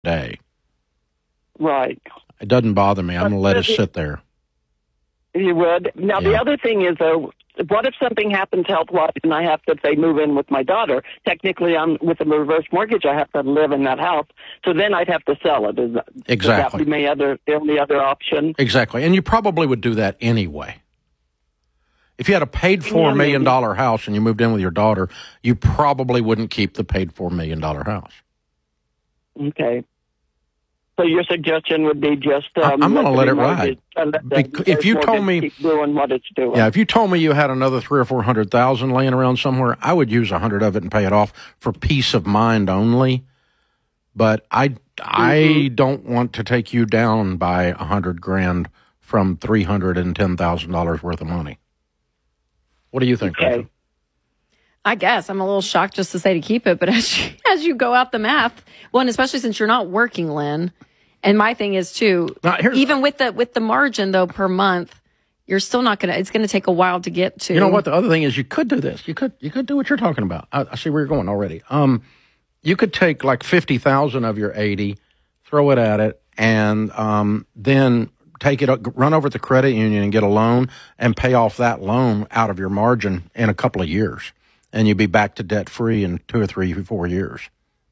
day. Right. It doesn't bother me. I'm going to let it sit there. You would. Now, the other thing is, though, what if something happens health-wise and I have to, say, move in with my daughter? Technically, I'm with a reverse mortgage. I have to live in that house. So then I'd have to sell it. Exactly. Would that be the only other option? Exactly. And you probably would do that anyway. If you had a paid-for $1 million house and you moved in with your daughter, you probably wouldn't keep the paid-for $1 million house. Okay. So your suggestion would be just I'm going to let it ride. If you told me keep doing what it's doing. Yeah, if you told me you had another $300,000 or $400,000 laying around somewhere, I would use 100 of it and pay it off for peace of mind only. But I don't want to take you down by $100,000 from $310,000 worth of money. What do you think? Okay. I guess I'm a little shocked just to say to keep it, but as you go out the math, and especially since you're not working, Lynn, and my thing is too, even with the margin though per month, you're still not gonna. It's gonna take a while to get to. You know what? The other thing is, you could do this. You could do what you're talking about. I see where you're going already. You could take like 50,000 of your 80, throw it at it, and then take it, run over to the credit union and get a loan and pay off that loan out of your margin in a couple of years. And you'd be back to debt-free in 2 or 3 or 4 years.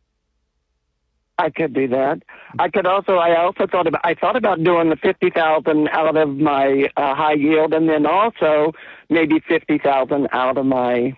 I could do that. I also thought about doing the 50,000 out of my high yield, and then also maybe 50,000 out of my.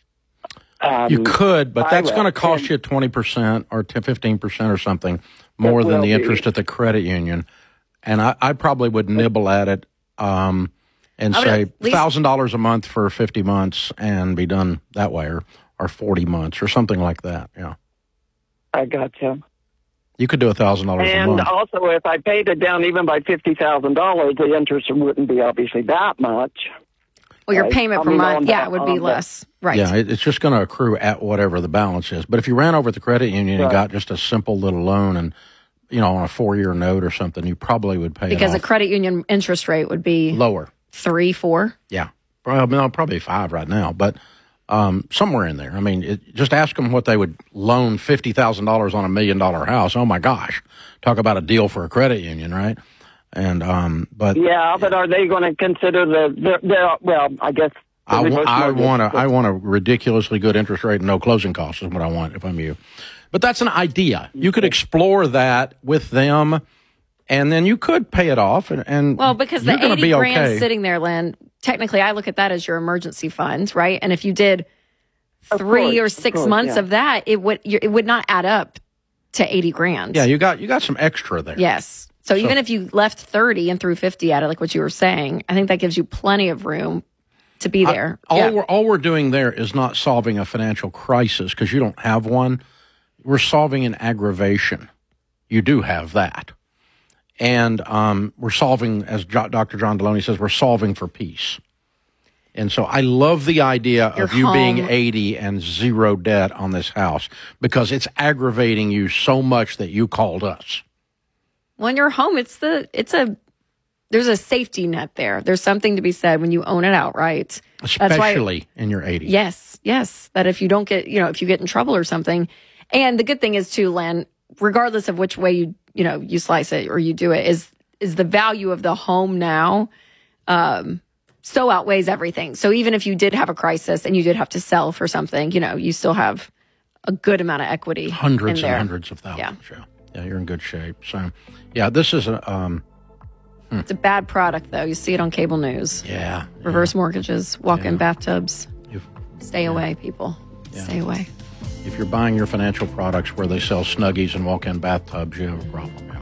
You could, but that's going to cost you 20% or 15% or something more than the interest at the credit union. And I probably would nibble at it. And say $1,000 a month for 50 months and be done that way, or 40 months or something like that. Yeah, I gotcha. You could do $1,000 a month. And also, if I paid it down even by $50,000, the interest wouldn't be obviously that much. Well, your payment per month, would be less. Right. Yeah, it's just going to accrue at whatever the balance is. But if you ran over at the credit union and got just a simple little loan and, on a 4-year note or something, you probably would pay because a credit union interest rate would be lower. 3, 4? Yeah. Probably 5 right now, but somewhere in there. I mean, just ask them what they would loan $50,000 on $1 million house. Oh, my gosh. Talk about a deal for a credit union, right? And but are they going to consider I guess I want a ridiculously good interest rate and no closing costs is what I want if I'm you. But that's an idea. You could explore that with them. And then you could pay it off, and because the $80,000 sitting there, Lynn, technically I look at that as your emergency fund, right? And if you did 3 or 6 months of that, it would not add up to $80,000. Yeah, you got some extra there. Yes. So even if you left 30 and threw 50 at it, like what you were saying, I think that gives you plenty of room to be there. All we're doing there is not solving a financial crisis because you don't have one. We're solving an aggravation. You do have that. And we're solving, as Dr. John Deloney says, we're solving for peace. And so I love the idea of you being 80 and zero debt on this house because it's aggravating you so much that you called us. When you're home, there's a safety net there. There's something to be said when you own it outright. Especially in your 80s. Yes. That if you don't get, if you get in trouble or something. And the good thing is too, Len, regardless of which way you slice it or you do it, is the value of the home now so outweighs everything. So even if you did have a crisis and you did have to sell for something, you still have a good amount of equity. Hundreds and hundreds of thousands. Yeah, you're in good shape. So, this is it's a bad product, though. You see it on cable news. Yeah. Reverse mortgages, walk-in bathtubs. Stay away, people. Stay away. If you're buying your financial products where they sell Snuggies and walk-in bathtubs, you have a problem.